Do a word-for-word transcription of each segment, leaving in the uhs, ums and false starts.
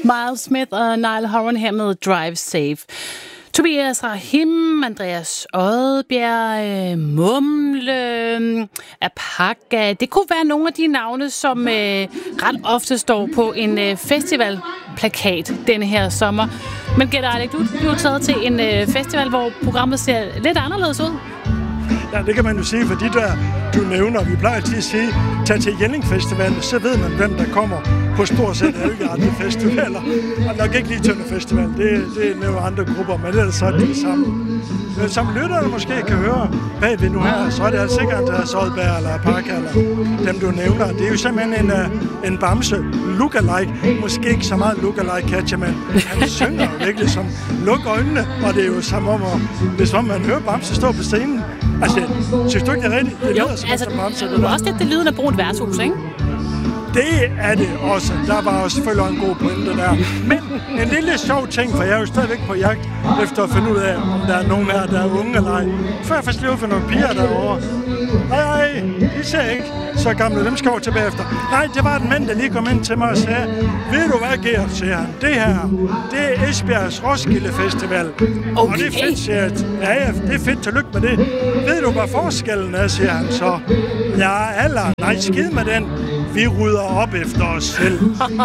Miles Smith og Niall Horan her med Drive Safe. Tobias Rahim, Andreas Odbjerg, Mumle, Apaka. Det kunne være nogle af de navne, som øh, ret ofte står på en øh, festivalplakat denne her sommer. Men Gert Eilik, du er jo taget til en øh, festival, hvor programmet ser lidt anderledes ud. Ja, det kan man jo sige, for de der, du nævner, vi plejer til at sige, tag til Jelling Festival, så ved man, hvem der kommer på stort set alle de andre festivaler. Og nok ikke lige Tønder Festival, det, det er nogle andre grupper, men ellers så er det det samme. Men som lytterne måske kan høre bagved nu her, så er det altså ikke Andreas Odbjerg eller Apaka eller dem, du nævner. Det er jo simpelthen en, en bamse lookalike. Måske ikke så meget lookalike catcher, men han synger virkelig som luk øjnene, og det er jo som om, hvis man hører Bamse stå på scenen. Altså, synes du ikke, det er rigtigt? Det jo, lyder som altså, Bamse, det det er også lidt det lyden af brunt værtshus, ikke? Det er det også. Der var også selvfølgelig en god pointe der. Men en lille sjov ting, for jeg er jo stadigvæk på jagt efter at finde ud af, om der er nogen her, der er unge eller ej. Før jeg faktisk lige for nogle piger derovre. Nej, nej, de ser ikke så gamle. Dem skal jeg tilbage efter. Nej, det var en mand, der lige kom ind til mig og sagde, ved du hvad, Gert, siger han. Det her, det er Esbjergs Roskilde Festival. Okay. Og det er fedt, siger jeg. Ja, ja, det er fedt. Tillykke med det. Ved du, hvad forskellen er, siger han så. Ja, eller, nej, skid med den. Vi rydder op efter os selv.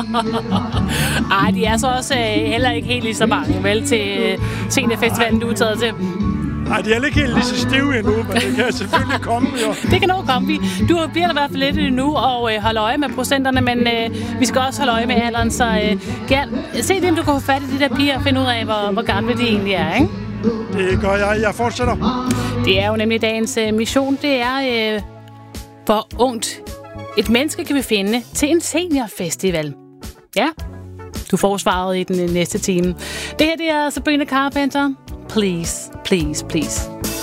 Ej, de er så også øh, heller ikke helt lige så mange, vel, til øh, Seniorfestivalen, du er taget til. Nej, de er ikke helt lige så stive endnu, men det kan selvfølgelig komme, jo. Det kan nok komme. Du bliver der i hvert fald lidt endnu og øh, holde øje med procenterne, men øh, vi skal også holde øje med alderen, så øh, Gert, se det, om du kan få fat i de der piger og finde ud af, hvor, hvor gamle de egentlig er, ikke? Det gør jeg. Jeg fortsætter. Det er jo nemlig dagens øh, mission. Det er, øh, hvor ungt et menneske kan vi finde til en seniorfestival. Ja, du får svaret i den næste time. Det her det er Sabrina Carpenter. Please, please, please.